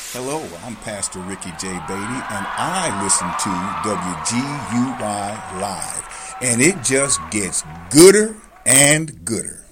Hello, I'm Pastor Ricky J. Beatty, and I listen to WGUY Live, and it just gets gooder and gooder.